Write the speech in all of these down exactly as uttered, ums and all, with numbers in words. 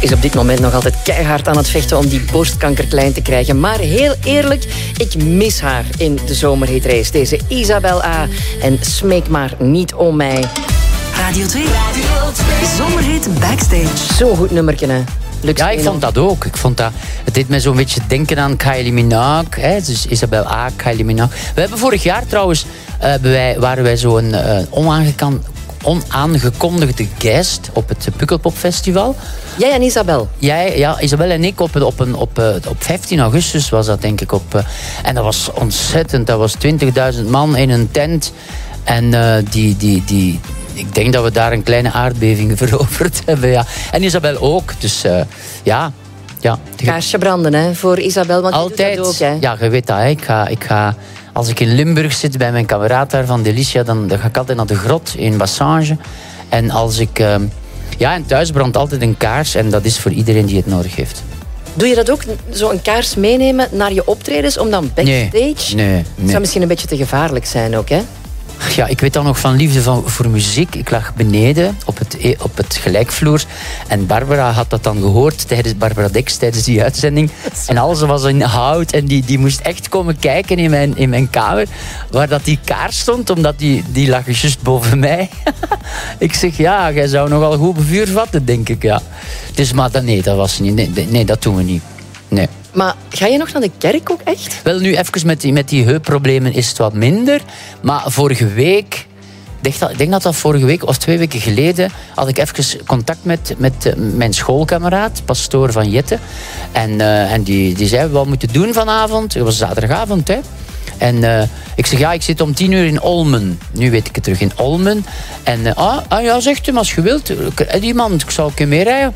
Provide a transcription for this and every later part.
is op dit moment nog altijd keihard aan het vechten om die borstkanker klein te krijgen. Maar heel eerlijk, ik mis haar in de zomerhitrace. Deze Isabel A. En smeek maar niet om mij. Radio twee. Radio twee. Zomerhit Backstage. Zo'n goed nummertje, hè. Lux Ja, ik Eno. vond dat ook. Ik vond dat, het deed mij zo'n beetje denken aan Kylie Minogue. Hè? Dus Isabel A., Kylie Minogue. We hebben vorig jaar trouwens, uh, wij, waren wij zo'n uh, onaangekan, onaangekondigde guest op het Pukkelpopfestival. Jij en Isabel. Jij, ja, Isabel en ik op, op, een, op, uh, op vijftien augustus was dat, denk ik. Op, uh, en dat was ontzettend. Dat was twintigduizend man in een tent. En uh, die... die, die ik denk dat we daar een kleine aardbeving veroverd hebben, ja. En Isabel ook, dus uh, ja. ja. Kaarsje branden, hè, voor Isabel, want Altijd, die doet dat ook, hè. ja, je weet dat, hè. Ik ga, ik ga, als ik in Limburg zit bij mijn kameraad daar van Delicia, dan, dan ga ik altijd naar de grot in Bassange. En als ik... Uh, ja, en thuis brandt altijd een kaars en dat is voor iedereen die het nodig heeft. Doe je dat ook, zo'n kaars meenemen naar je optredens, om dan backstage? Nee, nee, nee. Dat zou misschien een beetje te gevaarlijk zijn ook, hè? Ja, ik weet dan nog van liefde van, voor muziek. Ik lag beneden op het, op het gelijkvloer. En Barbara had dat dan gehoord tijdens Barbara Dex tijdens die uitzending. En alles was in hout. En die, die moest echt komen kijken in mijn, in mijn kamer. Waar dat die kaars stond. Omdat die, die lag juist boven mij. Ik zeg, ja, jij zou nogal goed vuur vatten, denk ik. Ja. Dus, maar dat, nee, dat was niet. Nee, nee, dat doen we niet. Nee. Maar ga je nog naar de kerk ook echt? Wel, nu even met die, met die heupproblemen is het wat minder. Maar vorige week, ik denk dat, ik denk dat dat vorige week of twee weken geleden, had ik even contact met, met uh, mijn schoolkameraad, pastoor van Jette. En, uh, en die, die zei, wat moeten doen vanavond? Het was zaterdagavond, hè. En uh, ik zeg, ja, ik zit om tien uur in Olmen. Nu weet ik het terug, in Olmen. En, uh, ah, ah ja, zegt hem, als je wilt. Die man, ik zou een keer meerijden.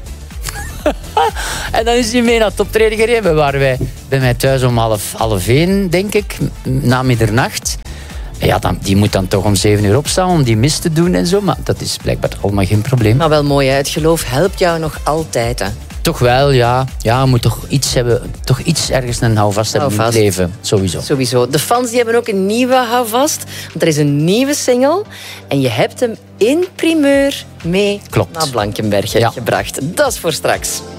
En dan is hij mee naar het optreden gereden. We waren wij bij mij thuis om half, half één, denk ik, na middernacht. Ja, dan, die moet dan toch om zeven uur opstaan om die mis te doen en zo. Maar dat is blijkbaar allemaal geen probleem. Maar wel mooi, hè? Het geloof helpt jou nog altijd, hè? Toch wel, ja. Ja, je moet toch iets hebben, toch iets ergens een houvast hebben in het leven. Sowieso. Sowieso. De fans die hebben ook een nieuwe houvast. Want er is een nieuwe single. En je hebt hem in primeur mee Klopt. naar Blankenberge Ja. gebracht. Dat is voor straks.